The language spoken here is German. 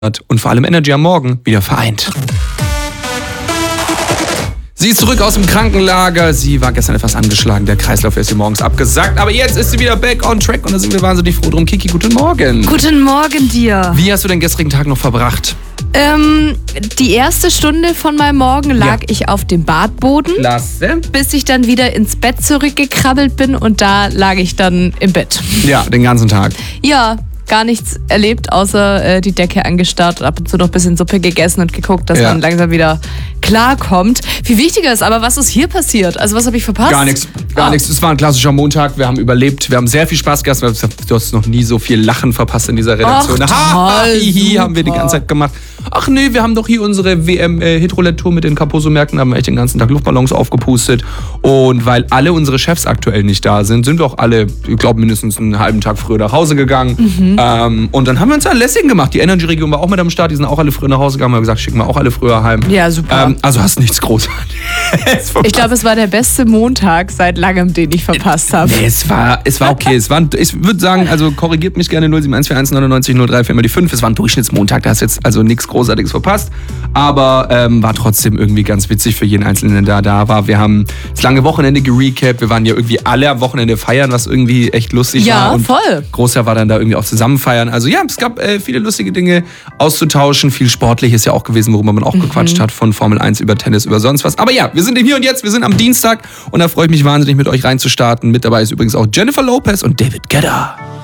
und vor allem Energy am Morgen wieder vereint. Sie ist zurück aus dem Krankenlager. Sie war gestern etwas angeschlagen. Der Kreislauf ist ihr morgens abgesackt. Aber jetzt ist sie wieder back on track und da sind wir wahnsinnig froh drum. Kiki, guten Morgen. Guten Morgen dir. Wie hast du den gestrigen Tag noch verbracht? Die erste Stunde von meinem Morgen lag ich auf dem Badboden, Klasse. bis ich dann wieder ins Bett zurückgekrabbelt bin und da lag ich dann im Bett. Ja, den ganzen Tag. Ja, gar nichts erlebt, außer die Decke angestarrt, ab und zu noch ein bisschen Suppe gegessen und geguckt, dass man langsam wieder klarkommt. Viel wichtiger ist aber, was ist hier passiert? Also was habe ich verpasst? Gar nichts. Es war ein klassischer Montag. Wir haben überlebt. Wir haben sehr viel Spaß gehabt. Du hast noch nie so viel Lachen verpasst in dieser Redaktion. Ach, toll, haben wir die ganze Zeit gemacht. Ach nee, wir haben doch hier unsere WM-Hydrolet-Tour mit den Caposo-Märkten, haben wir echt den ganzen Tag Luftballons aufgepustet. Und weil alle unsere Chefs aktuell nicht da sind, sind wir auch alle, ich glaube, mindestens einen halben Tag früher nach Hause gegangen. Und dann haben wir uns da lässig gemacht. Die Energy-Region war auch mit am Start. Die sind auch alle früher nach Hause gegangen. Wir haben gesagt, schicken wir auch alle früher heim. Ja, super. Also hast nichts Großartiges. Ich glaube, es war der beste Montag seit langem, den ich verpasst habe. Nee, es war okay. Ich würde sagen, also korrigiert mich gerne 07141 99 03 für immer die 5. Es war ein Durchschnittsmontag, da hast jetzt also nichts Großartiges verpasst. Aber war trotzdem irgendwie ganz witzig für jeden Einzelnen, der da war. Wir haben das lange Wochenende gerecapt. Wir waren ja irgendwie alle am Wochenende feiern, was irgendwie echt lustig war. Ja, und voll. Großjahr war dann da irgendwie auch zusammen feiern. Also ja, es gab viele lustige Dinge auszutauschen. Viel Sportliches ja auch gewesen, worüber man auch gequatscht hat. Von Formel 1 über Tennis, über sonst was. Aber ja, wir sind im Hier und Jetzt. Wir sind am Dienstag und da freue ich mich wahnsinnig, mit euch reinzustarten. Mit dabei ist übrigens auch Jennifer Lopez und David Guetta.